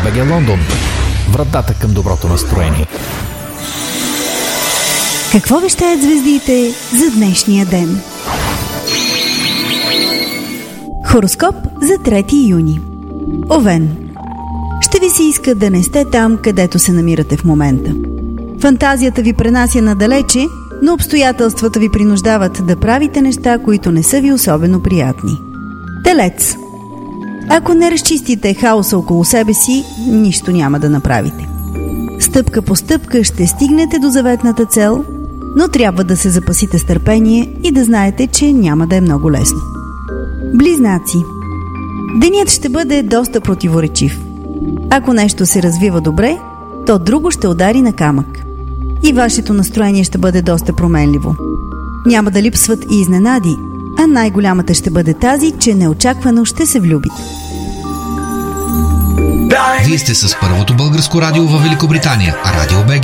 БГ Лондон. Вратата към доброто настроение. Какво вещаят звездите за днешния ден? Хороскоп за 3 юни. Овен. Ще ви се иска да не сте там, където се намирате в момента. Фантазията ви пренася надалече, но обстоятелствата ви принуждават да правите неща, които не са ви особено приятни. Телец. Ако не разчистите хаоса около себе си, нищо няма да направите. Стъпка по стъпка ще стигнете до заветната цел, но трябва да се запасите с търпение и да знаете, че няма да е много лесно. Близнаци. Денят ще бъде доста противоречив. Ако нещо се развива добре, то друго ще удари на камък. И вашето настроение ще бъде доста променливо. Няма да липсват и изненади, а най-голямата ще бъде тази, че неочаквано ще се влюбите. Вие сте с първото българско радио във Великобритания, Радио БГ.